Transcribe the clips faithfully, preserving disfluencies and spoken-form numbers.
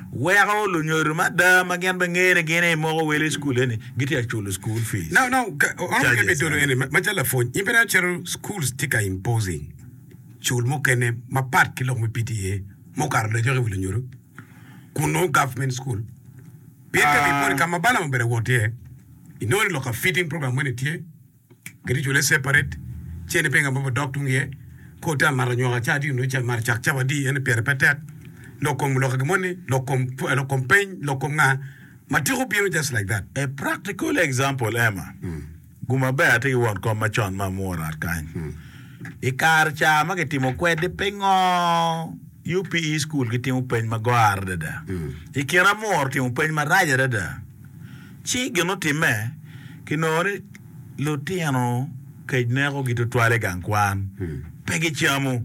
wero lo nyoru mada magen bangere gene mo wele school ni giti actual school fees no no on ke bedo ene majala phone imperator schools tika imposing chul mo kene ma part kilo mo P T A mo kar le jore lo nyoru kuno government school pete mi por kama bala mo bere wote inori lo ka feeding program mo ne tie giti chule separate chene penga mo doctor ngie kota mara nyoga chadi no cha mar chak chawadi ene per petet lokom lo money lokom lokom pain lokom nga matiro bio just like that a practical example Emma mm. guma be ati won ko ma chon ma mora kan mm. ikar cha ma ke timo kwede pengo U P E school ke timo pen ma guarda da mm. ikira mor timo pen ma raja da chi gino time ke nore lo tiano ke nego gitu twale gankwan mm. pegi chamu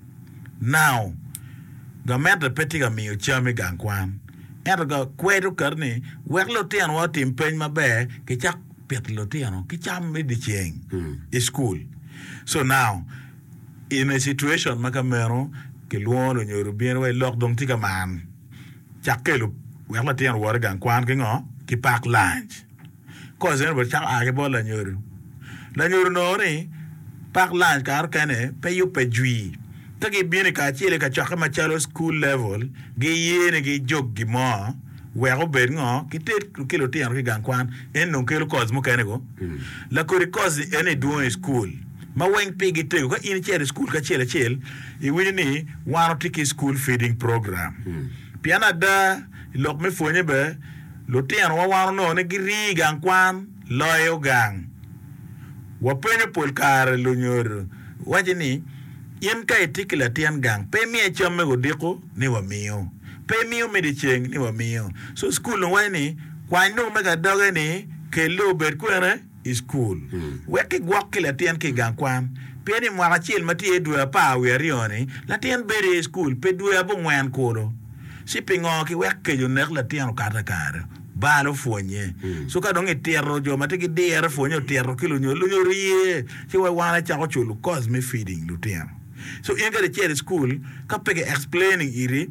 now ga meta petiga mi chame gankwan era ga kwedo karni weklo tian wa tim pen mabe ke chak pet lo tiano ke cham mi di cheng mm. school so now in a situation makamero ke luoro nyoru bien we lok dong tiga man chak ke lu weklo tian wa gankwan ke ngo ki pak lunch ko zen bo chak age bo la nyoru la nyoru no ni pak lunch kar kane pe yu pe jui tagi biene ka chile ka chaka machalo school level gi yene gi jog gi mo wero ber ngo kitet kilo tian ki gankwan en non kilo cause mo kane go la ko cause ene do school ma wen pigi te ko in chere school ka chele chel i wini wano tiki school feeding program piana da lok me fonye be lo tian wa wano no ne gi ri gankwan loyo gang wa penye pol kar lo nyor wajini yen ka etikila tian gang pe mi e chome go diko ni wa miyo pe miyo me di cheng ni wa miyo so school no wani kwa no me ga doge ni ke lo ber kwere school mm. we ke gwak la tian ke gang kwan pe ni mwa chil mati e dua pa we rioni la tian bere school pe dua bo ngwan koro si pingo ki we ke yo nek la tian kata kara balo fonye mm. so ka donge terro jo mate ki der fonye terro kilo nyo lo nyo rie si we wana cha ko chulu cause me feeding lu tian so in ga the school ka pege explaining iri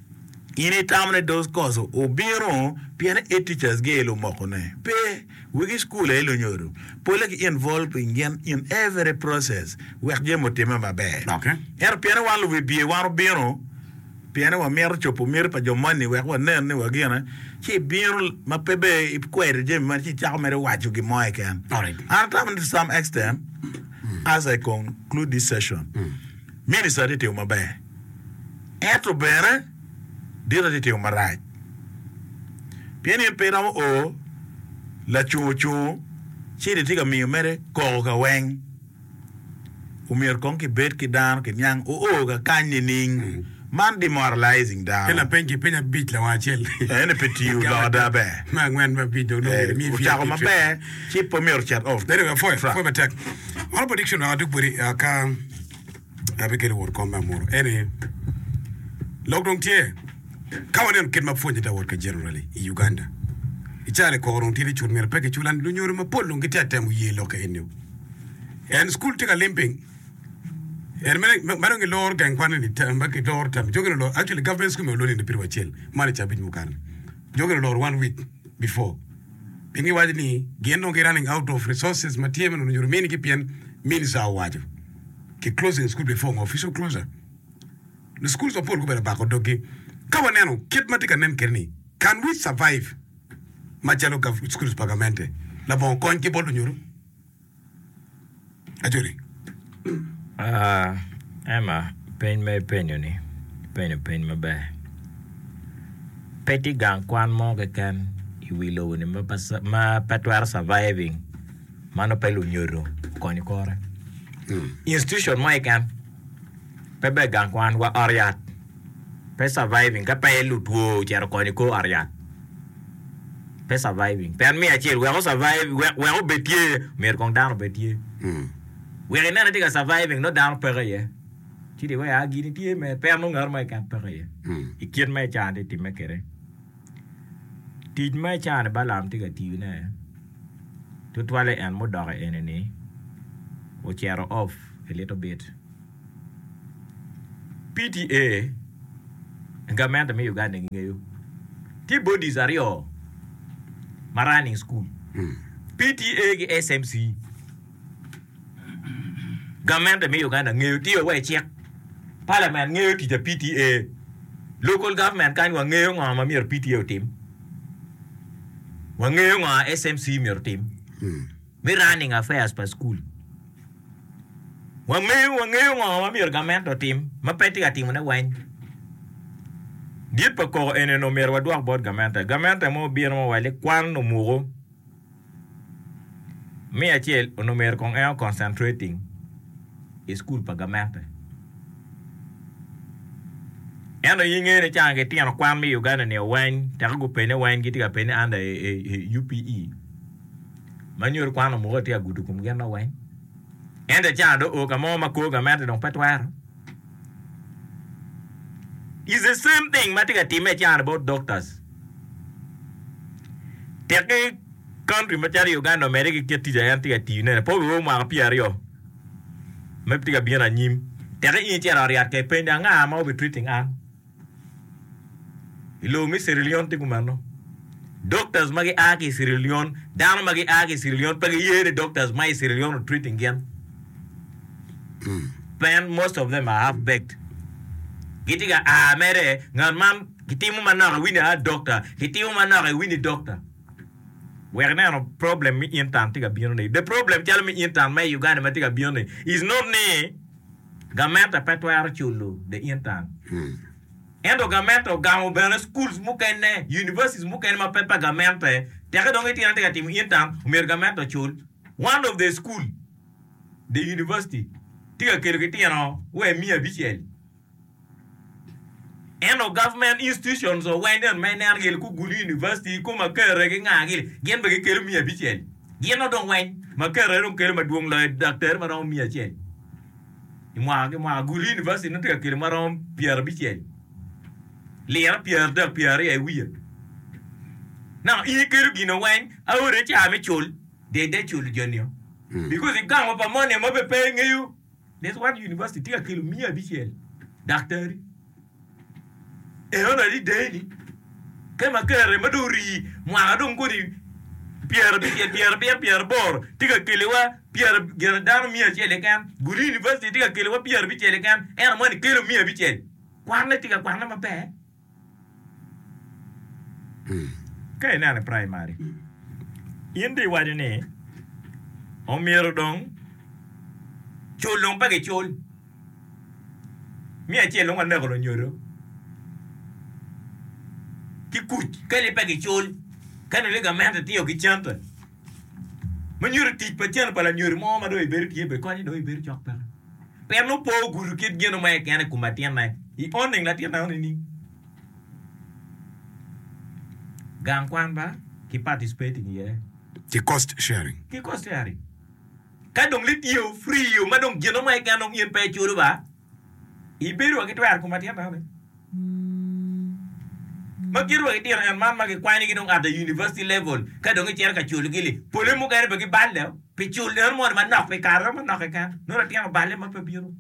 ini tamne those cause o biro pian e teachers ge lo mokone pe we school e lo nyoru pole ki involved in in every process we je motema mabe okay er pian wan lo we bi wan biro pian wa mer chopo mer pa jo mani we wa nen ne wa gena chi biro ma pebe kwere je ma chi cha mere wa ju gi mo e kan all right and to some extent mm. as I conclude this session mm. Minister de teu mabe. Eto bere dira de teu marai. Pieni pera o la chu chu chi de tiga mi mere ko ga wen. Umir kon ki bet ki dan ki nyang o o ga kan ni ning. Man demoralizing da. Kena penki penya beat la wa chel. Ene petit u la da be. Ma ngwen ba beat do no mi fi. Cha ko mabe chi po mi or chat off. There we go for for attack. All prediction na dukburi aka abekere wor komba moro ene lockdown tie kawanen ket ma fonje da wor ka generally i Uganda ichale ko ron tiri chur mer peke chulan lu nyoro ma pollo ngiti atemu ye loka enu en school tika limping en men maro ngi lor gang kwan ni tamba ki lor tam jogere lor actually government school me lor ni pirwa chel mali cha bin mukan jogere lor one week before pingi wadi ni gendo ngi running out of resources matiem no nyoro meni ki pian mini sa waju ki closing school before official closure the schools of Paul go better back dogi kawaneno kit matika nen kerni can we survive majalo ka schools pagamente la bon kon ki bodo nyoro ajori ah Emma pen me penuni pen pen me ba peti gang kwan mo ke kan i wilo ni ma pas ma patwar surviving mano pelu nyoro koni kore Mm. institution mo ikan pebe gang kwan wa ariat pe surviving ka pe lutuo chero koni ko ariat pe surviving pen mi achir we go survive we we go betie mer kong down betie mm we ne na diga surviving no down pe ye ti de we agi ni tie me pe no ngar mai kan pe ye mm ikien me cha de ti me kere ti me cha ne balam ti ga ti ne to twale en mo dore eneni or chair off a little bit. P T A government me Uganda you Ti bodies are yo. Running school. Mm. P T A ki S M C. Government me Uganda ngeu ti we check. Parliament ngeu ti P T A. Local government kan wa ngeu ngama mir P T A team. Wa ngeu ngama S M C mir team. Mm. Me running affairs per school. Wa ngeu wa ngeu ngama mir government team. Ma peti ka team na wan. Dit pa ko ene no mer wa duak bod government. Government mo bir mo wale kwan no muro. Me achel no mer kon e concentrating. School pa government. Eno yinge ne change ti ano kwan mi Uganda ne wan ta go pene wan giti ka pene anda U P E. Manyor kwan mo ti agudu kum gena wan. Ende chando o ka mo ma ko government don patwar. Is the same thing matika team e chan about doctors. Take country machari Uganda America ke ti ja anti ti ne po wo ma piario. Meptika bien anyim. Tere in chera riat ke penda nga ma be treating an. Ilo mi Sierra ti kumano. Doctors magi agi Sierra Leone, down magi agi Sierra Leone, pagi yere doctors my Sierra Leone treating again. Mm. Then most of them are half baked. Gitiga ah mere ngan mam kitimu manara wini a doctor, kitimu manara wini doctor. We're not a problem me in town tiga bione. The problem tell me in town me Uganda me tiga bione is not ne gamenta petwa chulu the in town. Mm. Endo gamenta gamu bene schools mukene universities mukene ma pepa gamenta tega donge ti tiga tim in town umer gamenta chul one of the school the university tiga kelgeti no we mia bichel. Eno government institutions or when then men are gel ku guli university ku makere ge ngagil gen be ke mia bichel gen no don wen makere ron ke ma duong la doctor ma ron mia chel imwa ge ma guli university no te ke ma ron pierre bichel le pierre de pierre e wi now e ke gi no wen awre cha me chul de de chul jonio because it gang up money mo be paying you that's what university te ke mia bichel doctor e ona di deni kema kere maduri mwa don gori pierre pierre pierre pierre pierre bor tiga kelewa pierre gerdan mia chele kan guri university tiga kelewa pierre bi chele kan en mo ni kele mia bi chele kwana tiga kwana ma pe kay na na primary indi wadi ne o miro don cholong pa ke chol mia chele ngwa na ko nyoro ki kuch kale pa ki chol kana le gamanta tio ki chanta manyur ti pa chan pa la nyur mo ma do iber ki be ko ni do iber chok pa per no po guru kit geno ma kana kumatian na I oning la tian na ni gang kwan ba ki participating ye The cost sharing. ki cost sharing ka dong lit yo free yo ma dong geno ma kana no yen pe chulu ba iberu ki twar kumatian na ni Magiru iti an man magi kwani gidong at the university level ka dong iti ka chulu gili pole mo gare bagi balle pe chulu er mo man nak pe karo man nak kan no ra tiang balle ma pe biru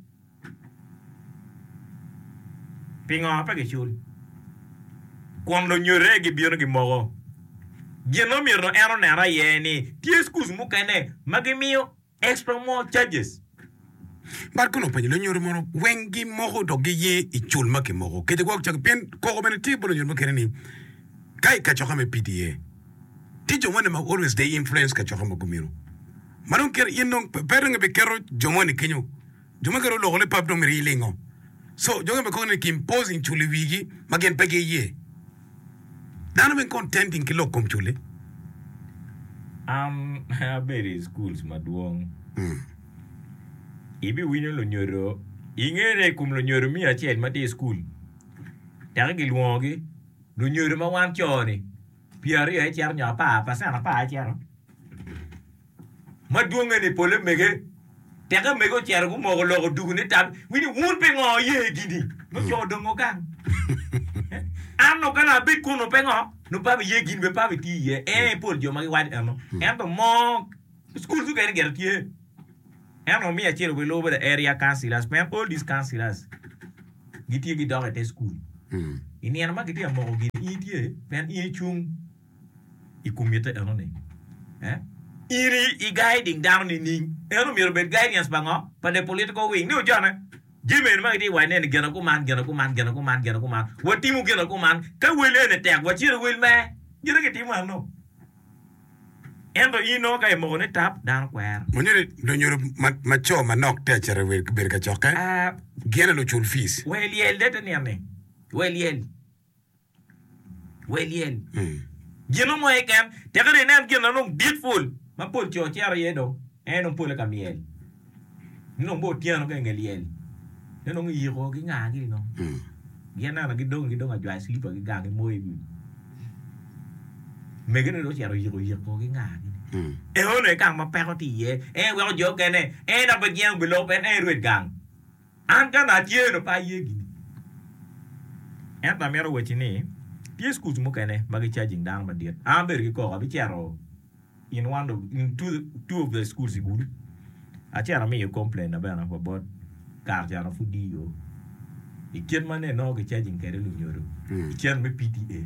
pingo pa ke chulu quando nyore gi biru gi mogo geno mi ro ero na ra yeni ti excuse mo kane magi mio extra more charges Bar kono pa lo nyoro mono wengi moho do ge ye I chul ma ke moho ke de ko chak pen ko ko ben ti bolo nyoro ke ni kai ka choka me P D A ti jo wona ma always they influence ka choka ma gumiro manon ker yendo pereng be kero jomoni kenyo joma kero lo le pap do mi lingo so jonga be ko ne ki imposing chuli wigi magen pe ge ye dano ben contenting ki lo kom chule um very schools maduong mm. Ibi wino lo nyoro ingere kum lo nyoro mi achiel mati school tagi gi luogi lo nyoro ma wan choni piari e chiar nya pa pa sana pa chiar maduonge ni pole mege tega mego chiar gu mo lo dugu ni tab wini wun pe ngo ye gidi no cho dongo kan ano kana bit kuno pe ngo no pa ye gidi be pa ti ye e pol jo ma wad ano ento mo school su ga get tie And me a chill will over the area councillors, man, all these councillors. Get you get at school. Mm. ini ana magiti mo gi idie pen i chung i kumite eno ne eh iri i guiding down ni ning eno mir bet guidance bango pa the political wing ni ujana jimen magiti wa ne gena ku man gena ku man gena ku man gena ku man wa timu gena ku man ka wele ne tek wa chira wel me gira ke timu no endo ino ka mo ne tap dan kwer mo nyere do nyoro ma cho ma nok te chere wer ber ka choka ah gena lo chul fees wel yel de ne ne wel yel wel yel gino mo e kan te ka ne am gena no beautiful ma pol cho chara yedo e no pol ka miel no bo tiano ka ngel yel ne no ngi ko ki nga gi no gena na gi do gi do ga jwa slipa gi ga gi moy me gene do charo yiko yiko ki nga e ho ne kang ma pe ko ti ye e we ko jo ke ne e na ba gyang below pen e ruet gang an ka na tie no pa ye gi e ta mero we ni tie schools mo ke ne ba gi charging down ba diet an ber gi ko ga bi charo in one of in two two of the schools i gulu a charo me you complain about na about car charo fudi yo i ken mane no gi charging ke lu nyoro i ken me P T A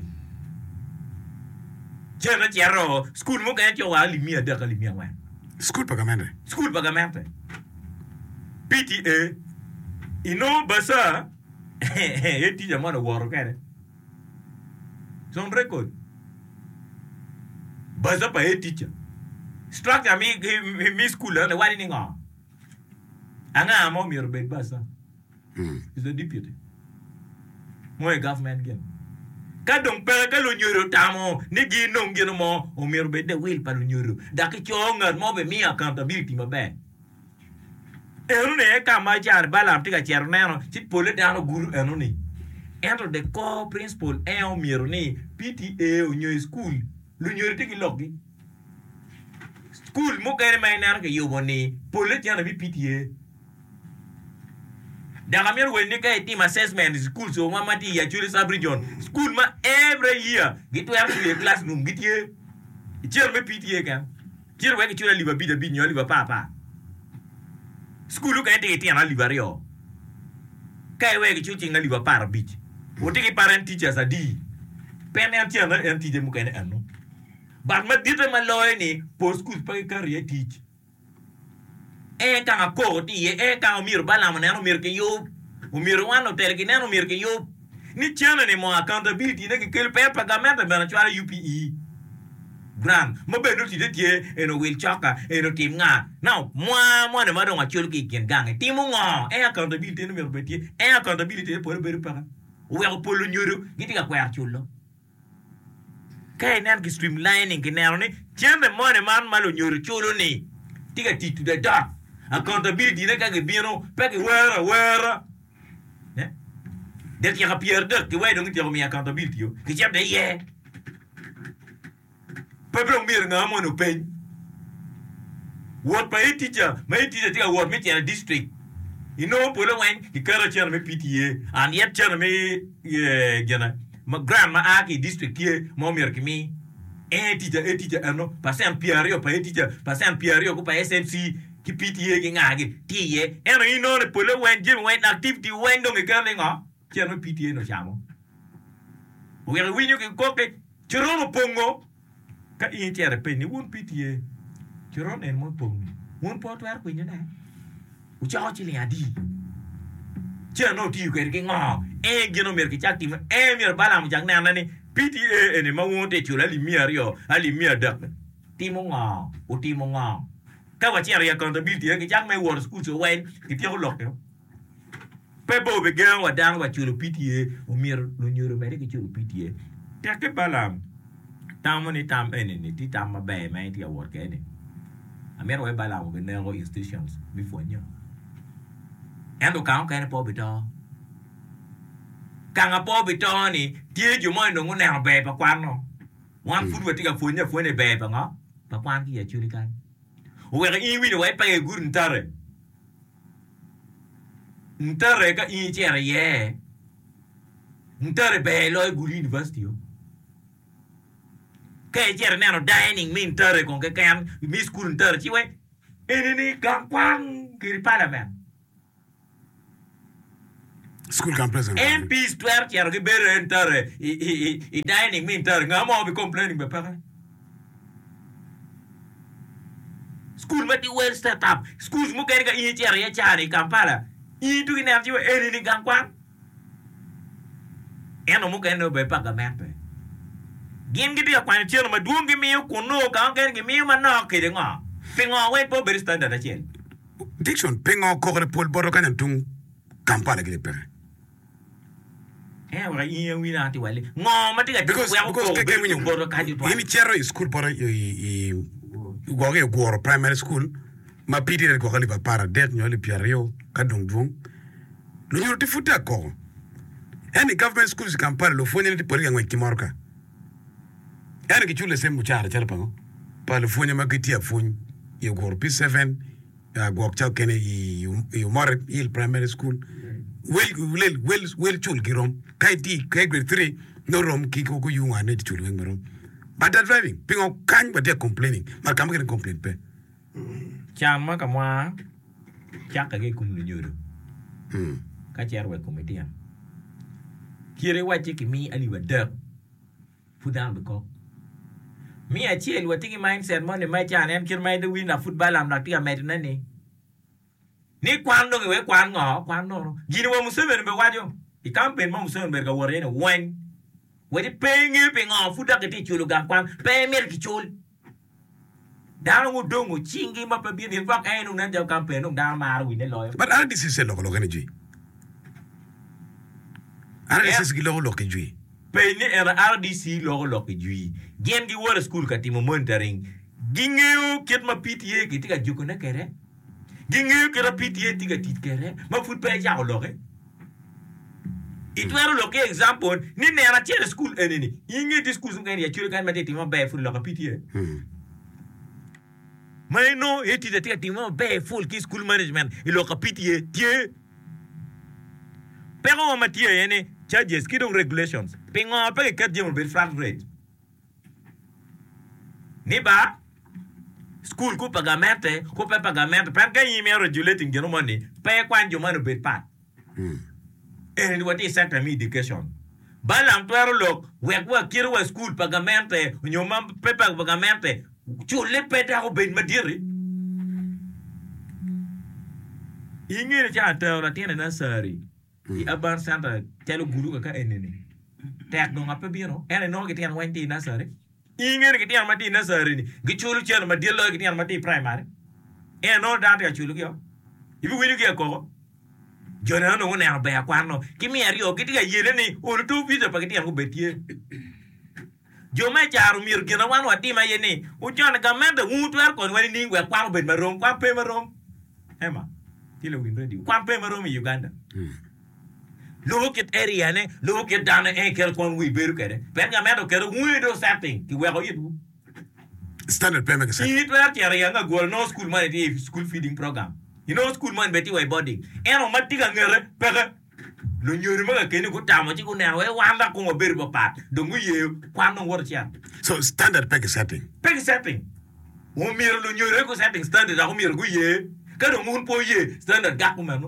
Jana chero school mo ka cho wa limia de ka limia wa school pagamento school pagamento P T A ino basa e ti jamana woro ka ne son record basa pa e teacher structure mi mi school na wali ni nga anga mo mi robet basa is a deputy mo e government gen ka dong pe ka lo nyoro tamo ni gi no ngi no mo o mi robet de will pa lo nyoro da ki chonga mo be mi accountability ma be enu ne ka ma jar balam tika cher neno ti pole dano guru enu ni ento the core principle e o mi ro ni P T A o nyo school lo nyoro tiki logi school mo ka mai na ka yo boni pole ti na bi P T A daga mir when ni ka team assessment school so mama ti ya churi sub region school ma every year gitu ya to classroom gitu ye cher me P T A kan cher we ki chura liba bi de bi nyo liba papa school ka te ti na liba rio kai we ki chuchi na liba para bi o ti ki parent teachers adi pen en ti na en ti de mu ka ne anu ba ma dite ma loy ni post school pa ka rie teach e ka ko ti e ka mir bala mo no mir ke yo o mir wano tel ki no mir ke yo ni chana ni mo accountability ne ke kel pe pagamento be na chwa U P E gran mo be no ti de tie e no will chaka e no tim nga now mo mo ne ma do nga chul ki ken gang ti mo ngo e accountability no mir be tie e accountability po be pa o we po lo nyoro giti ka kwa chulo kai nan ki streamlining ke ne ni chende mo ne man malo nyoro chulo ni tiga ti to the dot accountability ne ka ge bino pe ke wera wera ne de ti ka pierder ke we do ngi mi accountability yo ke chap de ye pe bro mir nga mo no pen what pa teacher my teacher ti ka what me ti district you know polo wen ki kara cher me P T A and yet cher me ye gena ma grandma aki district ye mo mir ki mi e teacher e teacher ano pasen piario pa e teacher pasen piario ko pa S M C ki P T A ki ngagi ti ye eno ino ne polo wen jim wen activity wen do ngi kale nga cher me P T A no chamo o ya winyo ki ko ke chiro no pongo ka in cher pe ni won P T A chiro ne mo pongo won po twar ko ni na u cha chi li adi cher no ti ko ke nga e gino mer ki chak ti e mer bala mu jak na na ni P T A ene ma won te chula li miario ali mia dak ti mo nga u ti mo nga ka wa cher ya accountability ke jak me wor school so wen ki ti ko lok yo pe bo be gan wa dan wa chulu P T A o mir lo nyoro me ke chulu P T A ta ke bala tam ni tam ene ni ti tam ma be me ti wor ke ne amer we bala mo ne go institutions before nyo endo ka ka ne po bito kanga po bito ni tie ju mo no ngune be pa kwan no wan fu we ti ka fu nya fu ne be pa nga pa kwan ki ya chuli kan o we i wi we pa e gur ntare ntare ka i chere ye ntare be lo e gur university yo ke chere ne no dining min ntare kon ke kan mi school ntare chi we eni ni kan kwan ki parliament School can present. M Ps twelve year ke better enter i i i dining me enter ngamo be complaining be para. School mati well set up. Schools mo kaya ka i chair ya chari Kampala. I tu ina ti eni ni gangkwan. Eno mo kaya no be pa gamat. Gin gidi akwan chelo ma duongi mi ko no ka kan gi mi ma no ke de ngo. Pingo wait po be standard da chen. Diction pingo ko re pol boro kan tung Kampala ke pe. Eh ora i wi na ti wale. Ngo ma ti ga Because because ke ke winyo boro ka di to. Ini chero school boro i go ge go primary school ma pidi re ko khali ba para det nyoli piario ka dung dung. Lo nyoro ti futa ko. Any government schools Kampala lo fonye ti pori ngwe kimorka. Any ki chule sem muchara chala pango. Pa lo fonye ma kiti afony ye go P seven ya go cha kene i i more il primary school. Well well well well chul girom kai di kai grade three no rom ki ko ko yu ane chul ngrom. But that driving pingo kan but they complaining. Ma kam ke complain pe. Chama ka mwa chaka ge kum ni nyoro. Hmm. Ka cher we committee. Kire wa chiki mi ali wa dab. Fudan beko. Mi a chiel wa tiki mindset mo ni mai chan en kir mai de win na football am na ti amet na ni. Ni kwan no we kwan ngo kwan no. Gini wa museben be wajo. I campaign mo museben be ga wore ne wen. We di paying you ping on fuda ke ti chulu ga kwan pay mer ki chul. Dan ngu dongu chingi ma pa bi ni fak ai nu nan ja campaign no da ma ru ne loyo. But R D C se lo lo energy. R D C se lo lo ke jui. Pay ni era R D C lo lo ke jui. Gen gi wor school ka ti mo monitoring. Gingeu ket ma P T A ki ti ga juko na kere. Gingeu ke ra P T A ti ga tit kere. Ma fut pa ja lo ke. It were lo ke example ni ne ra chere school eneni. Inge di school ngai ya chule kan ma ti ma ba fu lo ka P T A. Hmm. Mai no eti de ti ma ba full ki school management i lo ka P T A tie. Pero ma tie ene charges ki dong regulations. Pengo pa ke kat jemo be flat rate. Ni ba school ko pagamente ko pa pagamente pa ka yime regulating geno money pa kwan jo manu be pat. Hmm. And what is center education. Balam twero lok wek wa kiro wa school pagamente nyoma pepa pagamente chule peta ko ben madiri. Ingi cha ta ora tiene nasari. I aban center telo guru ka enene. Tek no ngapa biro ene no ke tiene wanti nasari. Ingi ke tiene mati nasari ni. Gichulu chen madilo ke tiene mati primary. E no data chulu kyo. Ibu wini ke ko. Jona no ne arba ya kwano kimi ario kiti ga yele ni on tu visa paketi yangu betie Joma charu mir gina wan wati ma yene u jona ga mende utu er kon wani ningwe kwano bet marom kwa pe marom ema tile win ready kwa pe marom Uganda look at area ne look at down e kel kon wi beru kede ben ga mendo kede wi do setting ki we go yidu Standard payment is it were tiare yanga go no school money school feeding program. You know school man beti way body. Eno matiga ngere pega. Lo nyori maga kene ko tamo ci ko ne way wanda ko mo beri ba pat. Do ngu ye kwano wor ci. So standard peg setting. Peg setting. Wo mir lo nyori ko setting standard ko mir gu ye. Ka do ngun po ye standard ga ko mano.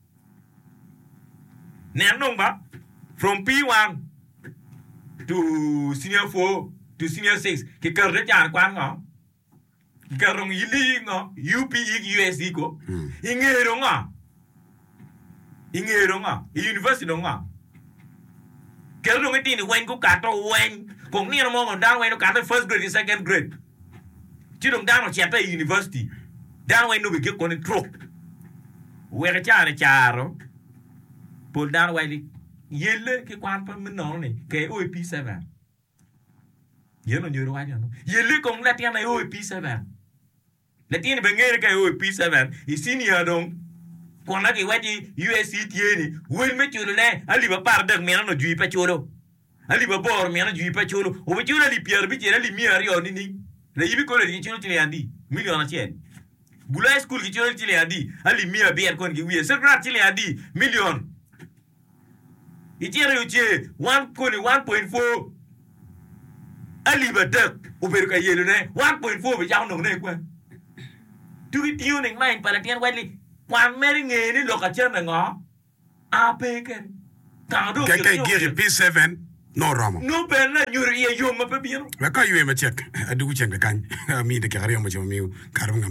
Ne no ba from P one to senior four to senior six ki ka re jan kwan ngo. Garong yili nga U P E U S D ko ingero nga ingero nga university nga kero ngati ni wen ko kato wen kong ni mo ndan wen ko kato first grade second grade ti dong dan o chata university dan wen no be ko ni tro we ga chara charo pol dan wen yele ke kwan pa min no ni ke O P seven yelo nyoro wa no yele kong la tiana O P seven Latini bengere ka O P seven isiniya dong kona ki wati U S C tieni wel me chulo ne ali ba par dag mena no jui pa chulo ali ba bor mena jui pa chulo o be chulo li pier bi chena li miari oni ni le yibi ko le chulo tile andi million a chen bula school ki chulo tile andi ali mia bier kon ki wiye sekrat tile andi million itiere uche one koni one point four ali ba dag o be ka yelo ne one point four be jaw no ne kwa tu ki tiu ning main para tian wali kwan meri nge ni lo ka chen ngo ape ken ta do Ke ke giri P seven no ramo. no ben la nyuri ye yo ma pe bien Wa ka yue ma check. Adu chen ka kan. Mi de ka riyo ma choma mi karam